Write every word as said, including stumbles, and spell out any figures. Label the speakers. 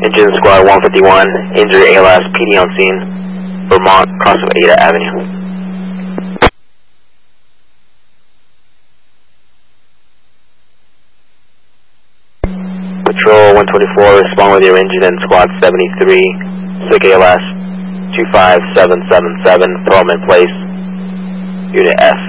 Speaker 1: Engine Squad one fifty-one, injured A L S, P D on scene, Vermont, cross of Ada Avenue. Patrol one twenty-four, respond with your engine and Squad seventy-three, sick A L S, two five seven seven seven, Perlman Place, Unit S.